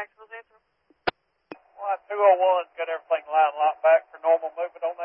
Jacksonville's answer. Well, 201's got everything lined a lot back for normal movement on